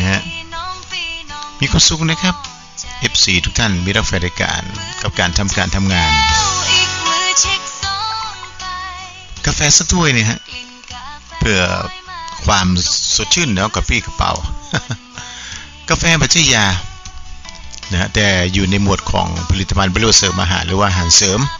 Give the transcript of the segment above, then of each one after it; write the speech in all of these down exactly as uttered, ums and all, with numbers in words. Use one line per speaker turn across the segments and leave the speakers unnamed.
ฮะมีความสุขนะครับ เอฟ ซี ทุกท่านมีรักใฝ่รายการกับการทำการทำงานกาแฟสักถ้วยเนี่ยฮะเพื่อความสดชื่นแล้วกับพี่กระเป๋ากาแฟไม่ใช่ยานะแต่อยู่ในหมวดของผลิตภัณฑ์บริโภคเสริมอาหารหรือว่าอาหารเสริม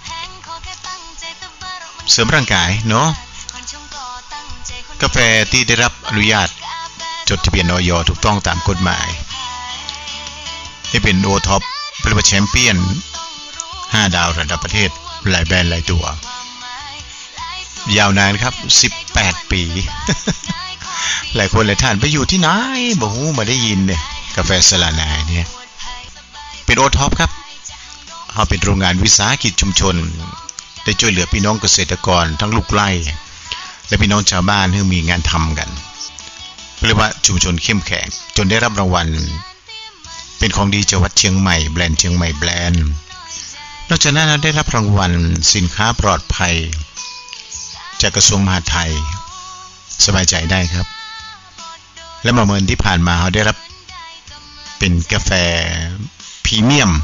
เสริมร่างกายเนาะกาแฟที่ได้รับอนุญาตจดทะเบียน อย ถูกต้องตามกฎหมายได้เป็นโอท็อปเป็นแชมเปี้ยนห้าดาวระดับประเทศหลายแบรนด์หลายตัวยาวนานครับสิบแปดปีหลายคนหลายท่านไปอยู่ที่ไหนบ่ฮู้มาได้ยินเนี่ยกาแฟสลานายเนี่ยเป็นโอท็อปครับเฮาเป็นโรงงานวิสาหกิจชุมชนได้ช่วยเหลือพี่น้องเกษตรกรทั้งลูกไร่และพี่น้องชาวบ้านที่มีงานทำกันเรียกว่าชุมชนเข้มแข็งจนได้รับรางวัลเป็นของดีจังหวัดเชียงใหม่แบรนด์เชียงใหม่แบรนด์นอกจากนั้นได้รับรางวัลสินค้าปลอดภัยจากกระทรวงมหาดไทยสบายใจได้ครับและเมื่อเดือนที่ผ่านมาเขาได้รับเป็นกาแฟพรีเมียม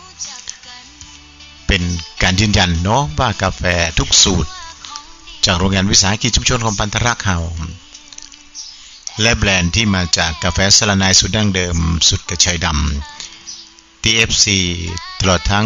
เป็นการยืนยันเนาะว่ากาแฟทุกสูตรจากโรงงานวิสาหกิจชุมชนของปันธรักษ์เฮาและแบรนด์ที่มาจากกาแฟสลานายสูตรดั้งเดิมสูตรกระชายดำ ที เอฟ ซี ตลอดทั้ง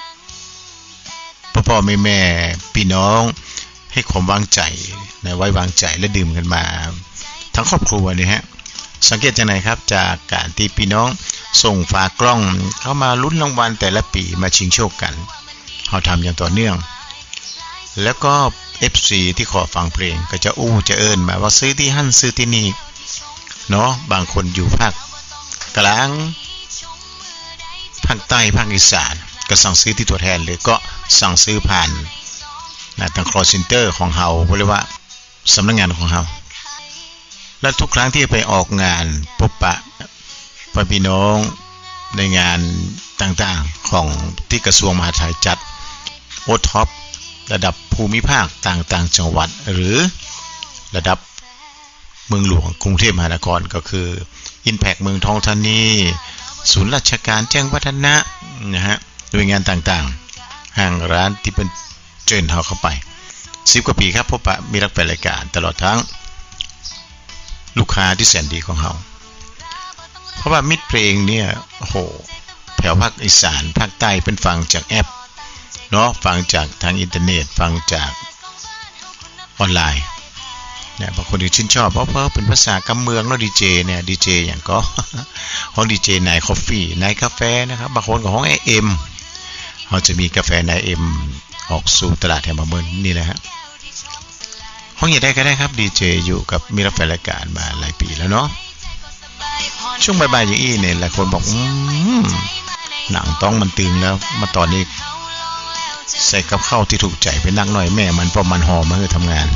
พ่อพ่อแม่แม่พี่น้องให้ความวางใจนะไว้วางใจและดื่มกันมาทั้งครอบครัวเนี่ยฮะสังเกตจากไหนครับจากการที่พี่น้องส่งฝากกล้องเข้ามาลุ้นรางวัลแต่ละปีมาชิงโชคกันเราทำอย่างต่อเนื่องแล้วก็ เอฟ ซี ที่ขอฟังเพลงก็จะอู้จะเอิ้นมาว่าซื้อที่หั่นซื้อที่นี่เนาะบางคนอยู่ภาคกลางภาคใต้ภาคอีสานก็สั่งซื้อที่ตัวแทนหรือก็สั่งซื้อผ่านนะทาง call center ของเฮาเรียกว่าสำนักงานของเฮาและทุกครั้งที่ไปออกงานพบปะพี่น้องในงานต่างๆของที่กระทรวงมหาดไทยจัดโอท็อประดับภูมิภาคต่างๆจังหวัดหรือระดับเมืองหลวงกรุงเทพมหานครก็คือ Impact เมืองทองธานีศูนย์ราชการแจ้งวัฒนะนะฮะหน่วยงานต่างๆห้างร้านที่เป็นเชิญเฮาเข้าไปสิบกว่าปีครับพบปะมีรักแฟนรายการตลอดทั้งลูกค้าที่แสนดีของเฮาเพราะว่ามิตรเพลงเนี่ยโอ้โหแถวภาคอีสานภาคใต้เป็นฟังจากแอปเนาะฟังจากทางอินเทอร์เน็ตฟังจากออนไลน์เนี่ยบางคนที่ชื่นชอบเพราะเพราะเป็นภาษากำเมืองเนาะดีเจเนี่ยดีเจอย่างก็ห้องดีเจนายคอฟฟี่นายกาแฟนะครับบางคนก็ห้อง เอ็ม เขาจะมีกาแฟนาย เอ็ม ออกสู่ตลาดแถวมาเมืองนี่แหละฮะห้องอย่าได้ก็ได้ครับดีเจอยู่กับมีรับแฟนรายการมาหลายปีแล้วเนาะช่วงบ่ายๆอย่างอี้เนี่ยหลายคนบอกอืมหนังต้องมันตึงแล้วมาตอนนี้ใส่กับข้าวที่ถูกใจไปนักหน่อยแม่มันเพราะมันหอมมาคือทำงาน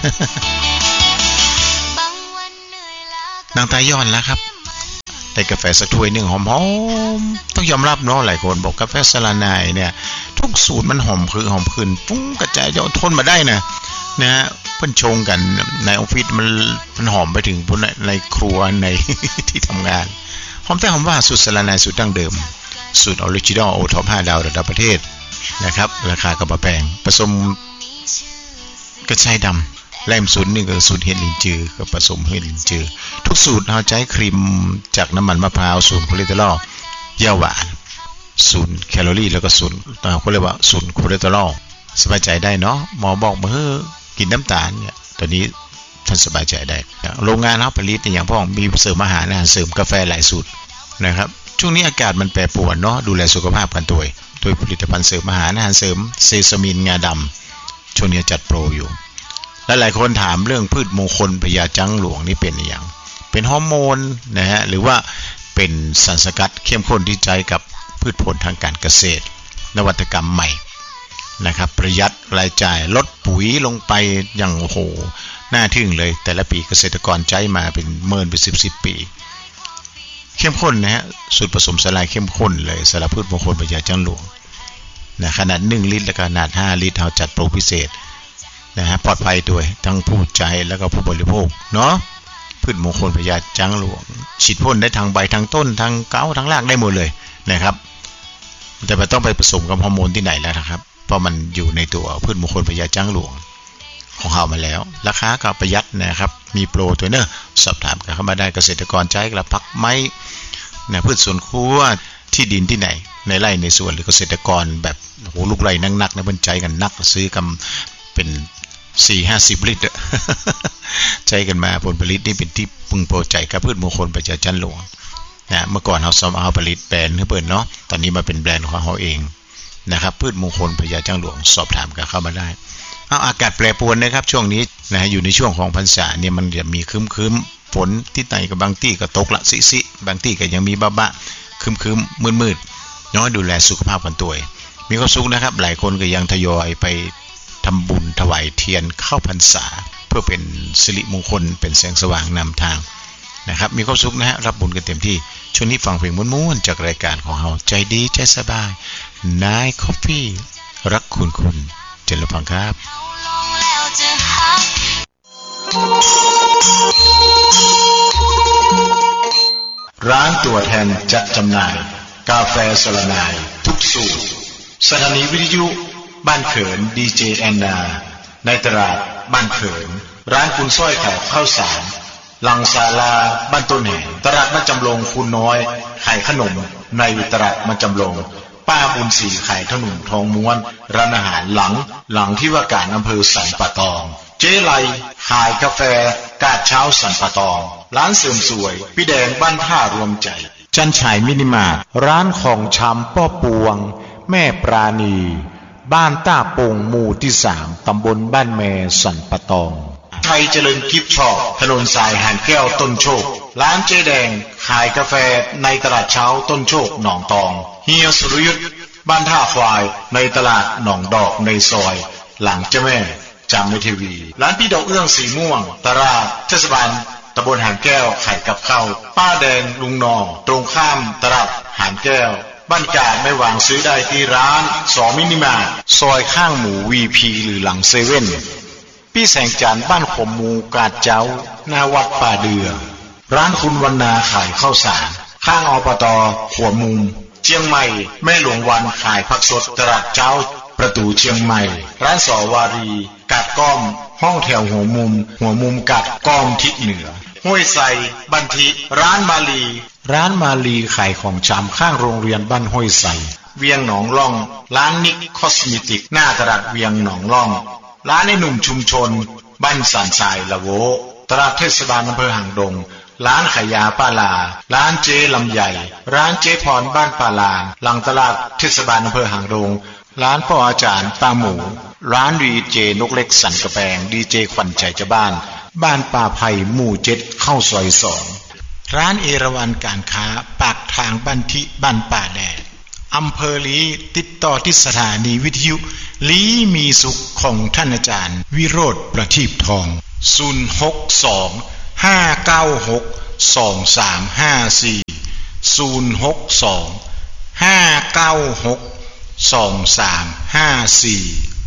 นางตายย้อนแล้วครับได้กาแฟสักถ้วยหนึ่งหอมๆต้องยอมรับเนาะหลายคนบอกกาแฟสลานายเนี่ยทุกสูตรมันหอมคือหอมขึ้นฟุ้งกระจายจะทนมาได้นะนะฮะเพิ่นชงกันในออฟฟิศมันมันหอมไปถึงในครัวในที่ทำงานหอมแต่หอมว่าสูตรสลานายสูตรดั้งเดิมสูตรออริจินอลโอท็อปห้าดาวระดับประเทศนะครับราคาก็บ่แพงผสมกระชายดำแล่มสูตรนี่ก็สูตรเห็ดลินจือกับผสมเห็ดลินจือทุกสูตรเราใช้ครีมจากน้ำมันมะพร้าวศูนย์คอเลสเตอรอลย่าหวานศูนย์แคลอรี่แล้วก็ศูนย์เขาเรียกว่าศูนย์คอเลสเตอรอลสบายใจได้เนาะหมอบอกมาเฮ้อกินน้ำตาลเนี่ยตอนนี้ท่านสบายใจได้โรงงานเขาผลิตอย่างพ่อมีเสริมอาหารอาหารเสริมกาแฟหลายสูตรนะครับช่วงนี้อากาศมันแปรปรวนเนาะดูแลสุขภาพกันตัวโดยผลิตภัณฑ์เสริมอาหารอาหารเสริมเซซามินงาดำช่วงนี้จัดโปรอยู่และหลายคนถามเรื่องพืชมงคลพญาจังหลวงนี่เป็นอย่างเป็นฮอร์โมนนะฮะหรือว่าเป็นสารสกัดเข้มข้นที่ใช้กับพืชผลทางการเกษตรนวัตกรรมใหม่นะครับประหยัดรายจ่ายลดปุ๋ยลงไปอย่างโอ้โหน่าทึ่งเลยแต่ละปีเกษตรกรใช้มาเป็นหมื่นเป็นสิบสิบปีเข้มข้นนะฮะสูตรผสมสลายเข้มข้นเลยสารพืชมงคลพญาจังหลวงนะขนาดหนึ่งลิตรและขนาดห้าลิตรเราจัดโปรพิเศษนะฮะปลอดภัยด้วยทั้งผู้ใช้แล้วก็ผู้บริโภคเนาะพืชมงคลพญาจังหลวงฉีดพ่นได้ทางใบทางต้นทางเก้าทางรากได้หมดเลยนะครับแต่ไม่ต้องไปผสมกับฮอร์โมนที่ไหนแล้วนะครับเพราะมันอยู่ในตัวพืชมงคลพญาจังหลวงของเรามาแล้วราคาก็ประหยัดนะครับมีโปรตัวเนอะสอบถามกันเข้ามาได้เกษตรกรใช้กระพักไม้นะพืชสวนครัวที่ดินที่ไหนในไร่ในสวนหรือเกษตรกรแบบโหลูกไร่นักๆนะเพิ่นใจกันนักซื้อกันเป็น สี่ห้าสิบ ลิตรใจกันมาผลผลิตนี่เป็นที่พึงพอใจกับพืชมงคลพญาจันหลวงนะเมื่อก่อนเราซ้อมเอาผลิตแบรนด์ให้เปิดเนาะตอนนี้มาเป็นแบรนด์ของเราเองนะครับพืชมงคลพญาจันหลวงสอบถามกันเข้ามาได้เอาอากาศแปรปรวนนะครับช่วงนี้นะอยู่ในช่วงของพรรษาเนี่ยมันจะมีครึ้มๆฝนที่ไหนกับบางที่ก็ตกละสิๆบางที่ก็ยังมีบ้าๆครึ้มๆมืดๆน้อยดูแลสุขภาพกันตัวมีความสุขนะครับหลายคนก็ยังทยอยไปทำบุญถวายเทียนเข้าพรรษาเพื่อเป็นสิริมงคลเป็นแสงสว่างนำทางนะครับมีความสุขนะฮะรับบุญกันเต็มที่ช่วงนี้ฟังเพลงม้วนๆจากรายการของเราใจดีใจสบายนายคอฟฟี่รักคุณคุณเจริญพังครับร้านตัวแทนจัดจำหน่ายกาแฟสลนายทุกสูตรสถานีวิทยุบ้านเขินดีเจแอนนาในตลาดบ้านเขินร้านคุณสร้อยขายข้าวสารลังศาลาบ้านต้นแห่งตลาดมาจำลงคุณน้อยขายขนมในตลาดมาจำลงป้าบุญศรีขายขนมทองม้วนร้านอาหารหลังหลังที่ว่าการอำเภอสันป่าตองเจ๊ไลขายกาแฟกาดเช้าสันป่าตองร้านเสริมสวยพี่แดงบ้านท่ารวมใจจันฉายมินิมาร์ทร้านของชำป้อปวงแม่ปราณีบ้านต้าปงหมู่ที่สามตำบลบ้านแม่สันป่าตองไทยเจริญกิฟต์ช็อปถนนสายหานแก้วต้นโชคร้านเจ๊แดงขายกาแฟในตลาดเช้าต้นโชคหนองตองเฮียสุรยุทธบ้านท่าควายในตลาดหนองดอกในซอยหลังเจ้าแม่จามทีวีร้านพี่ดอกเอื้องสีม่วงตลาดเทศบาลตำบลหานแก้วขายกับข้าวป้าแดงลุงนองตรงข้ามตลาดหานแก้วบ้านกาดไม่วางซื้อได้ที่ร้านสองมินิมาร์ทซอยข้างหมูวีพีหรือหลังเซเว่นพี่แสงจันทร์บ้านขมมูกาดเจ้าหน้าวัดป่าเดือร้านคุณวรรณาขายข้าวสารข้างอปตขัวมุมเชียงใหม่แม่หลวงวันขายผักสดตลาดเจ้าประตูเชียงใหม่ร้านสอวารีกาดก้อมห้องแถวหัวมุมหัวมุมกาดก้อมทิศเหนือห้วยไซบันทิร้านมาลีร้านมาลีขายของชำข้างโรงเรียนบ้านห้วยไซเวียงหนองล่องร้านนิกคอสเมติกหน้าตลาดเวียงหนองล่องร้านในหนุ่มชุมชนบ้านสันทรายละโวตลาดเทศบาลอำเภอหางดงร้านขายยาป้าลาร้านเจ๊ลำใหญ่ร้านเจ๊พรบ้านป้าลาหลังตลาดเทศบาลอำเภอหางดงร้านพ่ออาจารย์ตาหมูร้านดีเจนกเล็กสันกระแปงดีเจขวัญใจจะบ้านบ้านป่าไผ่หมู่เจ็ดเข้าซอยสองร้านเอราวัณการค้าปากทางบ้านทิบ้านป่าแดดอำเภอลีติดต่อที่สถานีวิทยุลีมีสุขของท่านอาจารย์วิโรธประทีปทองศูนย์ หก สอง ห้า เก้า หก สอง สาม ห้า สี่ ศูนย์ หก สอง ห้า เก้า หก สอง สาม ห้า สี่